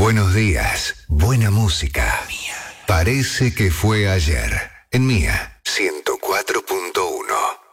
Buenos días, buena música. Parece que fue ayer. En Mía 104.1.